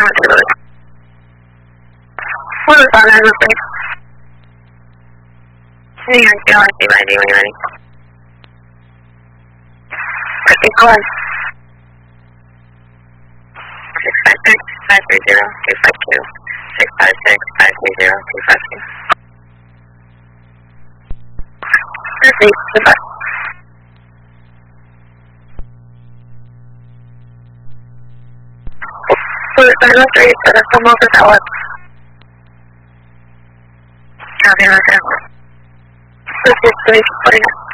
What is on that real Hang on, Galaxy, ready when you're ready. Okay, go on. 656-530-252. 656-530-252. Perfect, goodbye. Pues están los tres, pero estamos pesados. Copy, okay. Pues estoy putting